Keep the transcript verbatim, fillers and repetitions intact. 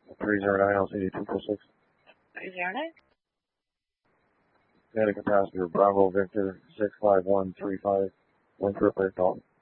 three zero nine L C D two four six. three zero nine? Connecticut passenger Bravo Victor six five one three five. One trip call.